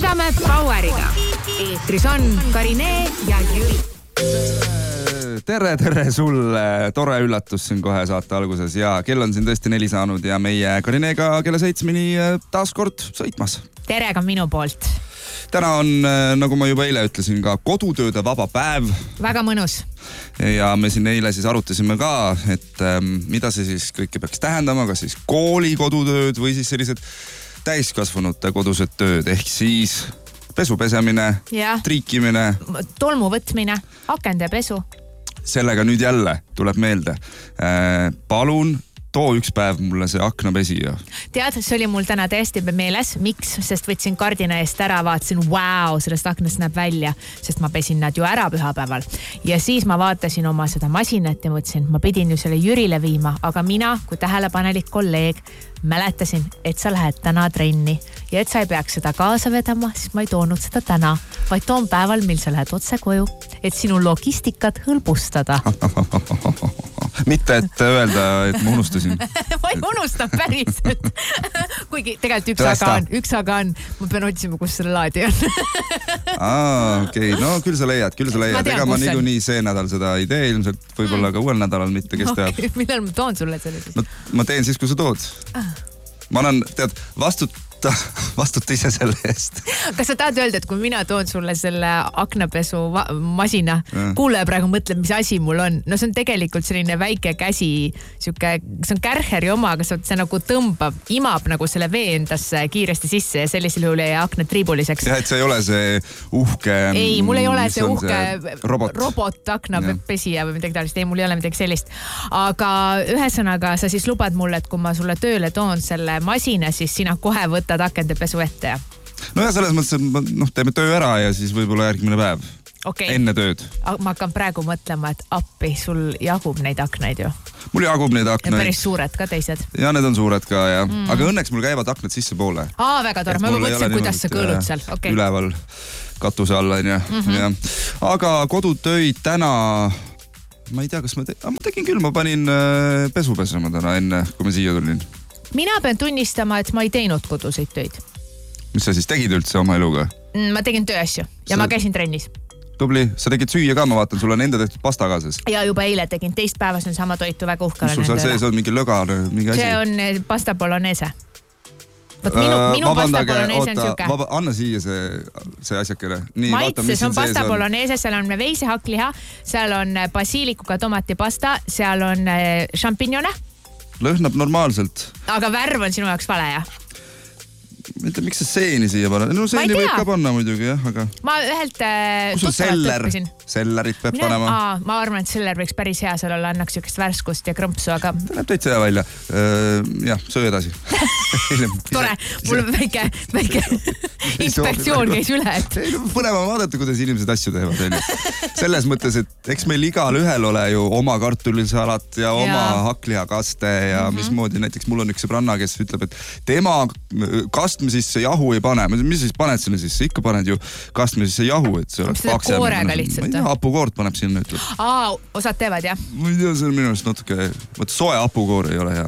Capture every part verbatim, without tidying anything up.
magame Poweriga. Eetris on Karine ja Jüri. Tere, tere sulle. Tore üllatus siin kohe saate alguses ja kell on siin tõesti neli saanud ja meie Karinega kella seitsmeni taas kord sõitmas. Tere ka minu poolt. Täna on, nagu ma juba eile ütlesin, ka kodutööde vaba päev. Väga mõnus. Ja me siin eile siis arutasime ka, et mida see siis kõike peaks tähendama, kas siis kooli kodutööd või siis sellised täiskasvanute kodused tööd, ehk siis pesu pesemine, ja. triikimine, tolmu võtmine, akende pesu. Sellega nüüd jälle tuleb meelde. Palun too üks päev mulle see aknapesi. Tead, see oli mul täna täiesti meeles. Miks? Sest võtsin kardina eest ära, vaatasin, wow, sellest aknast näeb välja, sest ma pesin nad ju ära pühapäeval. Ja siis ma vaatasin oma seda masinat ja mõtlesin, ma pidin ju selle Jürile viima, aga mina, kui tähelepanelik kolleeg, mäletasin, et sa lähed täna trenni ja et sa ei peaks seda kaasa vedama, siis ma ei toonud seda täna, vaid toon päeval, mil sa lähed otse koju, et sinu logistikat hõlbustada. Mitte, et öelda, et ma unustasin. Ma ei unustan päriselt. Kuigi tegelikult üks aga on, üks aga on. Ma pean otsima, kus selle laadi on. Aa, okei. Okay. No küll sa leiad, küll sa leiad. Ega ma nigu nii see nädal seda ei tee, ilmselt võib-olla ka uuel nädalal mitte, kes teab. Okay. Millal ma toon sulle selle siis? No, ma teen siis, kui sa tood. Ma annan, tead, vastut vastuta ise selle eest. Kas sa tahad öelda, et kui mina toon sulle selle aknapesu masina, kuulaja praegu mõtleb, mis asi mul on. No see on tegelikult selline väike käsi, siuke, see on kärheri oma, aga see nagu tõmbab, imab nagu selle vee endasse kiiresti sisse ja sellisel juhul jäi akna triibuliseks. Ja, et see ei ole see uhke... Ei, mul ei ole see uhke see robot, robot aknapesija või midagi taolist. Ei, mul ei ole midagi sellist. Aga ühesõnaga sa siis lubad mulle, et kui ma sulle tööle toon selle masina, siis sina kohe võtad akende pesu ette. No ja selles mõttes, et no, teeme töö ära ja siis võib-olla järgmine päev. Okay. Enne tööd. Ma hakkan praegu mõtlema, et appi, sul jagub neid aknaid ju. Mul jagub neid aknaid. Ja päris suured ka teised. Ja need on suured ka, ja. Mm. Aga õnneks mul käivad aknad sisse poole. Aa, väga tore. Ma mõtlesin, kuidas sa kõõlud seal. Okay. Üleval katuse alla, on ja. Mm-hmm. ja. Aga kodutöid täna... Ma ei tea, kas ma, te... ma tegin küll, ma panin pesu pesema täna enne, kui ma siia tulin. Mina pean tunnistama, et ma ei teinud koduseid töid. Mis sa siis tegid üldse oma eluga? Ma tegin tööasju ja sa... ma käisin trennis. Tubli, sa tegid süüa ka, ma vaatan, sul on enda tehtud pasta ka siis. Ja juba eile tegin teist päevas on sama toitu, väga uhke. Mis sul seal sees on mingi löga, mingi asi? See on pasta bolognese. Võt minu, minu uh, pasta bolognese on siuke. Vaba, anna siia see, see asjakere. Nii, maitse, vaata, see on pasta bolognese, seal on veise hakkliha, seal on basiilikuga tomatipasta, seal on šampignone. Lõhnab normaalselt. Aga värv on sinu jaoks vale, jah? Mitte, miks see seeni siia panna? No seeni võib ka panna muidugi, jah, aga... Ma ühelt äh, kus on seller? Sellerit peab Mine, panema. Aa, ma arvan, et seller võiks päris hea seal olla, annaks siukest värskust ja krõmpsu, aga... Ta näeb täitsa hea välja. Uh, jah, söö edasi. Tore, mul väike, väike inspektsioon käis üle. Et... Põneva vaadata, kuidas inimesed asju teevad. Selles mõttes, et eks meil igal ühel ole ju oma kartulisalat ja oma ja. Haklihakaste ja mm-hmm. mismoodi. Näiteks mul on üks sõbranna, kes ütleb, et tema kastme sisse jahu ei pane. Mis siis paned sinna sisse? Ikka paned ju kastme sisse jahu, et see oleks paksem. Koorega lihtsalt. Hapukoort paneb sinna, ütleb. Aa, osad teevad, jah? Ma ei tea, see on minu arust natuke... Võt, soe hapukoor ei ole hea.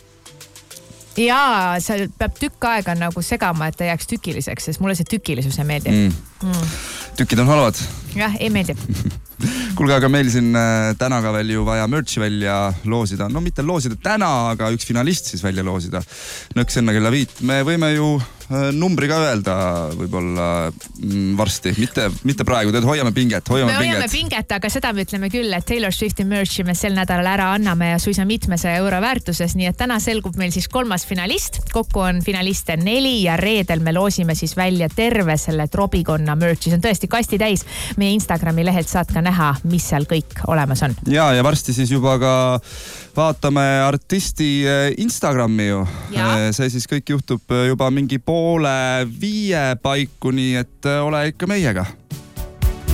Jaa, seal peab tükk aega nagu segama, et ta jääks tükiliseks, sest mulle see tükilisus ei meeldi. Mm. Mm. Tükid on halvad. Jah, ei meeldi. Kuulge, aga meil siin täna ka veel ju vaja merchi välja loosida. No mitte loosida täna, aga üks finalist siis välja loosida. Nõks enne kella viit. Me võime ju numbri ka öelda võib-olla varsti. Mitte, mitte praegu, tead, hoiame pinget. Hoiame me pinget. hoiame pinget, aga seda me ütleme küll, et Taylor Swifti merchi me sel nädalal ära anname ja suisa mitmesaja euro väärtuses. Nii et täna selgub meil siis kolmas finalist. Kokku on finaliste neli ja reedel me loosime siis välja terve selle Trobikonna merchi. See on tõesti kasti täis. Meie Instagrami lehelt saad ka näha, mis seal kõik olemas on. Ja, ja varsti siis juba ka vaatame artisti Instagrami ju. Ja. See siis kõik juhtub juba mingi poole viie paiku, nii et ole ikka meiega.